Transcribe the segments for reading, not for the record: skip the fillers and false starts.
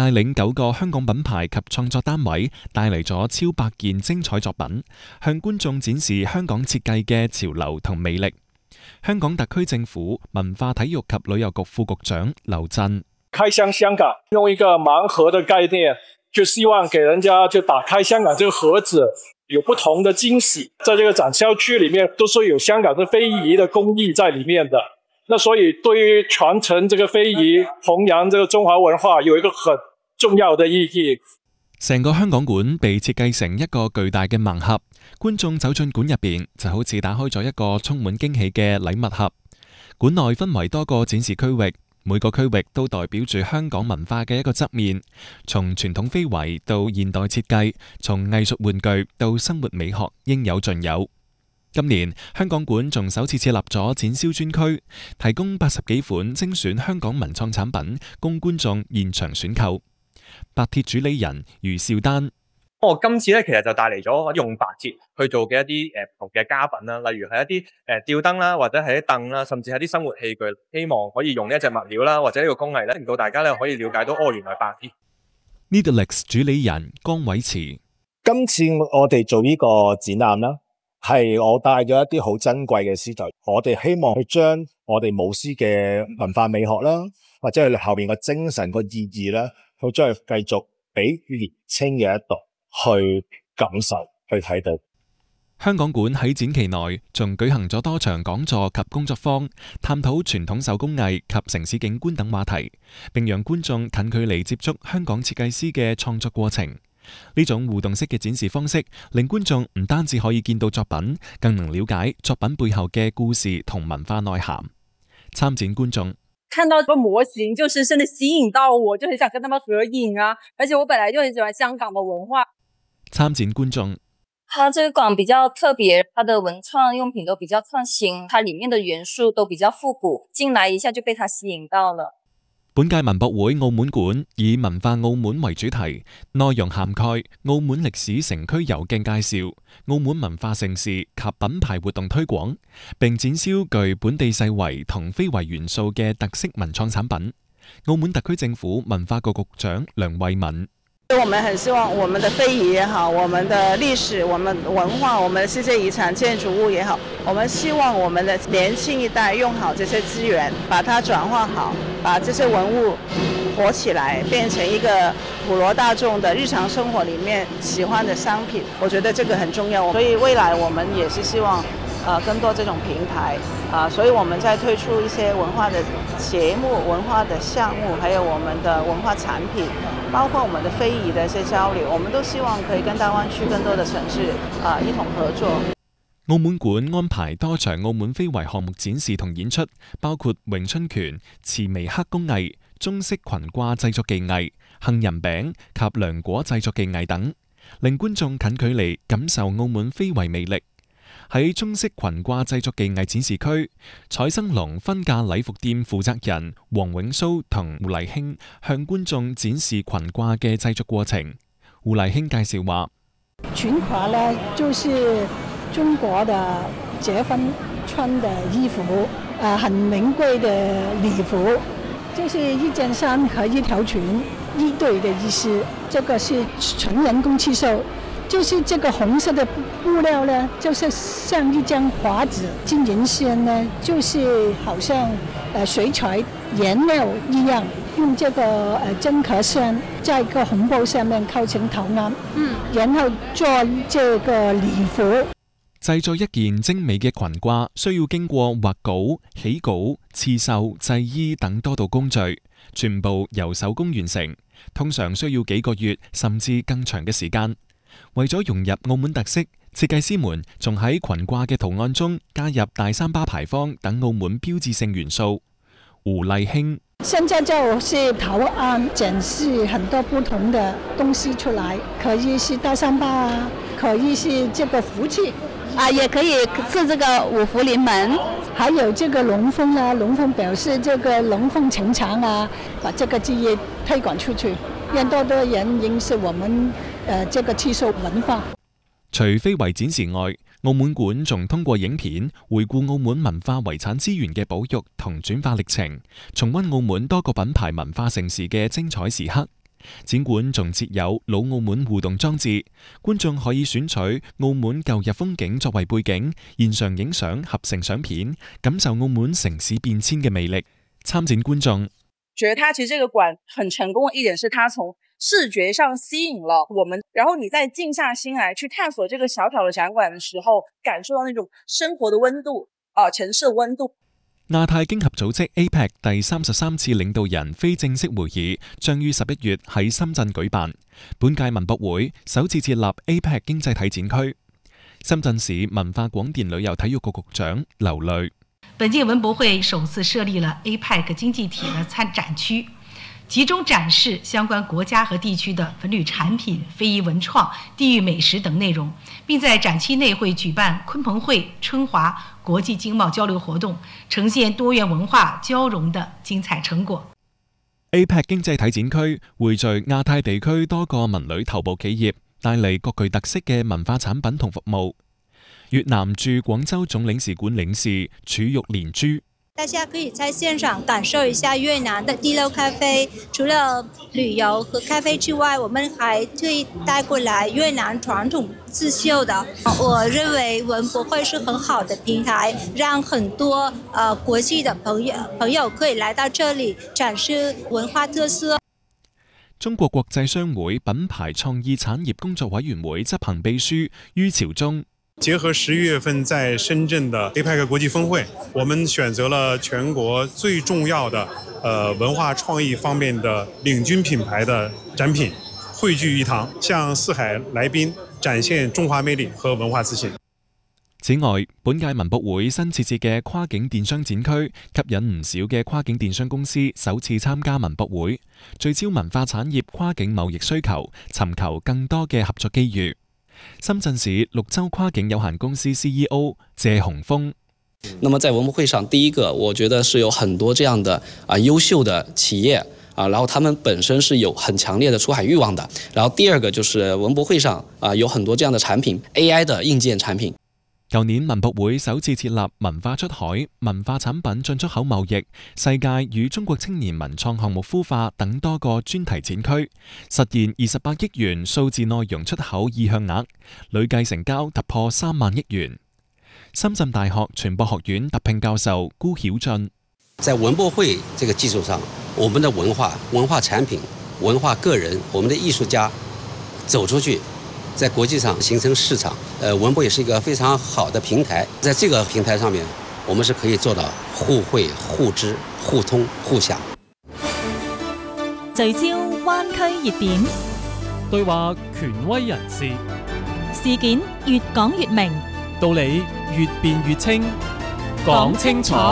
帶領9個香港品牌及創作單位，帶嚟咗超百件精彩作品，向觀眾展示香港設計嘅潮流同魅力。香港特區政府文化體育及旅遊局副局長劉震： 開箱香港，用一個盲盒的概念，就希望給人家就打開香港這個盒子，有不同的驚喜。在這個展銷區裏面，都是有香港的非遺的工藝在裏面的。那所以對於傳承這個非遺、弘揚這個中華文化，有一個很重要的意義。 成個香港館被設計成一個巨大嘅盲盒，觀眾走進館入邊就好似打開咗一個充滿驚喜嘅禮物盒。館內分為多個展示區域，每個區域都代表住香港文化嘅一個側面，從傳統非遺到現代設計，從藝術玩具到生活美學，應有盡有。今年香港館仲首次設立咗展銷專區，提供80幾款精選香港文創產品供觀眾現場選購。白鐵主理人余少丹： 我今次咧其實就帶嚟咗用白鐵去做嘅一啲唔同嘅家品啦，例如係一啲吊燈啦，或者係啲凳啦，甚至係啲生活器具，希望可以用呢一隻物料啦，或者呢個工藝咧，令到大家咧可以了解到原來白鐵。 Needlex 主理人江偉慈： 今次我哋做呢個展覽啦，係我帶咗一啲好珍貴嘅絲繡，我哋希望去將我哋舞獅嘅文化美學啦，或者係後面個精神個意義啦，去將佢繼續俾年青嘅一代去感受去睇到。 香港館喺展期內仲舉行咗多場講座及工作坊，探討傳統手工藝及城市景觀等話題，並讓觀眾近距離接觸香港設計師嘅創作過程。呢種互動式嘅展示方式，令觀眾唔單止可以見到作品，更能了解作品背後嘅故事同文化內涵。參展觀眾看到個模型，就是真的吸引到我，就很想跟他們合影啊！而且我本來就很喜歡香港的文化。 參展觀眾， 它這個館比較特別，它的文創用品都比較創新，它裡面的元素都比較復古，進來一下就被它吸引到了。 本屆文博會澳門館以文化澳門為主題，內容涵蓋澳門歷史城區遊徑介紹、澳門文化盛事及品牌活動推廣，並展銷具本地世遺同非遺元素嘅特色文創產品。澳門特區政府文化局局長梁慧敏： 我們很希望我們的非遺也好，我們的歷史、我們文化、我們的世界遺產建築物也好，我們希望我們的年輕一代用好這些資源，把它轉化好，把這些文物活起來，變成一個普羅大眾的日常生活裡面喜歡的商品。我覺得這個很重要，所以未來我們也是希望更多這種平台所以我們在推出一些文化的節目、文化的項目，還有我們的文化產品，包括我們的非遺的一些交流，我們都希望可以跟大灣區更多的城市一同合作。 澳門館安排多場澳門非遺項目展示同演出，包括詠春拳、慈眉刻工藝、中式裙褂製作技藝、杏仁餅及涼果製作技藝等，令觀眾近距離感受澳門非遺魅力。喺中式裙褂製作技藝展示區，彩生龍婚嫁禮服店負責人黃永蘇同胡麗卿向觀眾展示裙褂嘅製作過程。胡麗卿介紹話： 裙褂呢，就是中國的結婚穿的衣服，很名貴的禮服，就是一件衫和一條裙一對的意思。這個是純人工刺繡。就是這個紅色的布料呢，就是像一張畫紙，金銀線呢，就是好像水彩顏料一樣，用這個真殼線在一個紅布上面構成圖案，然後做這個禮服。 製作一件精美嘅裙褂，需要經過畫稿、起稿、刺繡、製衣等多道工序，全部由手工完成，通常需要幾個月甚至更長嘅時間。為咗融入澳門特色，設計師們仲喺裙褂嘅圖案中加入大三巴牌坊等澳門標誌性元素。胡麗卿： 現在就是圖案展示很多不同的東西出來，可以是大三巴可以是這個福氣也可以是這個五福臨門， 還有這個龍鳳龍鳳表示這個龍鳳呈祥把這個記憶推廣出去，讓多多人認識我們這個刺繡文化。 除非遺展示外，澳門館仲通過影片回顧澳門文化遺產資源嘅保育同轉化歷程，重溫澳門多個品牌文化盛事嘅精彩時刻。 展館仲設有老澳門互動裝置，觀眾可以選取澳門舊日風景作為背景，現場影相合成相片，感受澳門城市變遷嘅魅力。參展觀眾覺得它其實這個館很成功的一點是它從視覺上吸引了我們，然後你再靜下心來去探索這個小小的展館的時候，感受到那種生活的溫度，城市的溫度。 亞太經合組織 APEC 第33次領導人非正式會議將於11月喺深圳舉辦。本屆文博會首次設立 APEC 經濟體展區。深圳市文化廣電旅遊體育局局長劉雷： 本屆文博會首次設立了 APEC 經濟體的展區，集中展示相關國家和地區的文旅產品、非遺文創、地域美食等內容，並在展期內會舉辦鯤鵬會、春華國際經貿交流活動，呈現多元文化交融的精彩成果。 APEC 經濟體展區匯聚亞太地區多個文旅頭部企業，帶嚟各具特色嘅文化產品同服務。越南駐廣州總領事館領事楚玉蓮珠： 大家可以在現場感受一下越南的滴漏咖啡。除了旅遊和咖啡之外，我們還會帶過來越南傳統刺繡的。我認為文博會是很好的平台，讓很多國際的朋友可以來到這裡展示文化特色。 中國國際商會品牌創意產業工作委員會執行秘書于朝忠： 結合11月份在深圳的 APEC 國際峰會，我們選擇了全國最重要的文化創意方面的領軍品牌的展品匯聚一堂，向四海來賓展現中華魅力和文化自信。 此外，本屆文博會新設置嘅跨境電商展區，吸引唔少嘅跨境電商公司首次參加文博會，聚焦文化產業跨境貿易需求，尋求更多嘅合作機遇。深圳市綠洲跨境有限公司 CEO 謝鴻峰： 那麼在文博會上，第一個我覺得是有很多這樣的優秀的企業然後他們本身是有很強烈的出海慾望的。然後第二個就是文博會上有很多這樣的產品 ，AI 的硬件產品。 舊年文博會首次設立文化出海、文化產品進出口貿易、世界與中國青年文創項目孵化等多個專題展區，實現28億元數字內容出口意向額，累計成交突破3萬億元。深圳大學傳播學院特聘教授辜曉俊： 在文博會這個基礎上，我們的文化產品、文化個人、我們的藝術家走出去，在國際上形成市場。文博也是一個非常好的平台，在這個平台上面，我們是可以做到互惠、互知、互通、互享。 聚焦灣區熱點， 對話權威人士， 事件越講越明， 道理越辯越清，講清楚。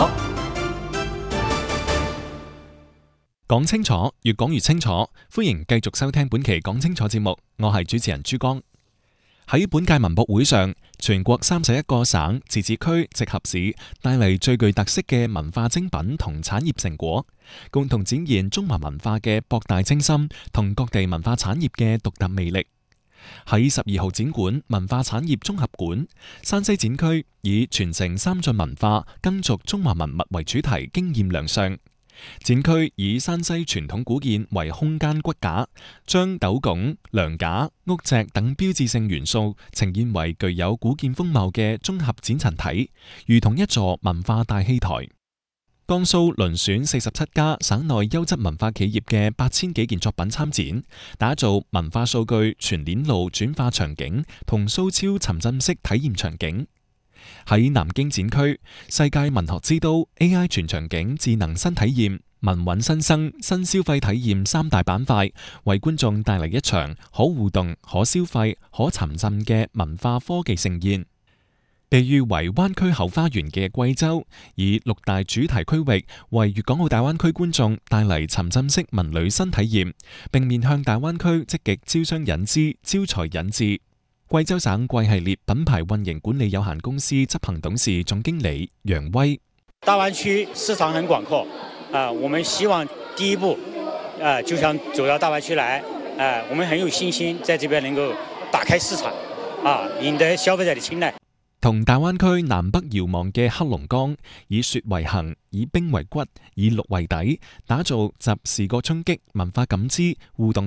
講清楚，越講越清楚。歡迎繼續收聽本期講清楚節目，我係主持人朱江。喺本屆文博會上，全國31個省、自治區、直轄市帶嚟最具特色嘅文化精品同產業成果，共同展現中華文化嘅博大精深同各地文化產業嘅獨特魅力。喺12號展館文化產業綜合館，山西展區以傳承三晉文化、耕續中華文物為主題驚豔亮相。展區以山西傳統古建為空間骨架，將斗拱、梁架、屋脊等標誌性元素呈現為具有古建風貌嘅綜合展陳體，如同一座文化大戲台。江蘇遴選47家省內優質文化企業嘅8000幾件作品參展，打造文化數據全鏈路轉化場景同蘇超沉浸式體驗場景。喺南京展區，世界文學之都 AI 全場景智能新體驗、文韻新生、新消費體驗3大板塊，為觀眾帶嚟一場可互動、可消費、可沉浸嘅文化科技盛宴。被譽為灣區後花園嘅貴州，以6大主題區域為粵港澳大灣區觀眾帶嚟沉浸式文旅新體驗，並面向大灣區積極招商引資、招才引智。貴州省貴系列品牌運營管理有限公司執行董事總經理楊威： 大灣區市場很廣闊，我們希望第一步，就想走到大灣區來，我們很有信心，在這邊能夠打開市場，贏得消費者的青睞。同大灣區南北遙望嘅黑龍江，以雪為行，以冰為骨，以綠為底，打造集視覺衝擊、文化感知、互動